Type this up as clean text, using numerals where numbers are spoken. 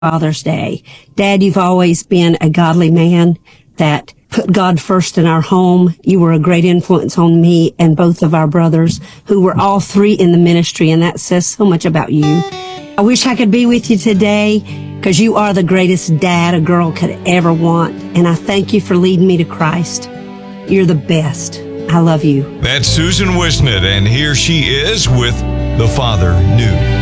Father's Day. Dad, you've always been a godly man that put God first in our home. You were a great influence on me and both of our brothers, who were all three in the ministry, and that says so much about you. I wish I could be with you today because you are the greatest dad a girl could ever want, and I thank you for leading me to Christ. You're the best. I love you. That's Susan Wisnett, and here she is with The Father Knew.